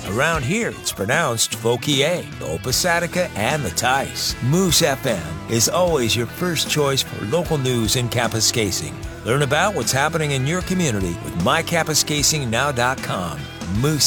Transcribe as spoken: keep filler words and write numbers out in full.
Around here, it's pronounced Fauquier, Opusattica, and the Tice. Moose F M is always your first choice for local news in Kapuskasing. Learn about what's happening in your community with my kapuskasing now dot com. Moose